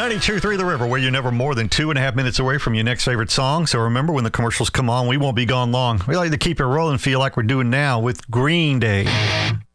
92.3 The River, where you're never more than 2.5 minutes away from your next favorite song. So remember, when the commercials come on, we won't be gone long. We like to keep it rolling, feel like we're doing now with Green Day.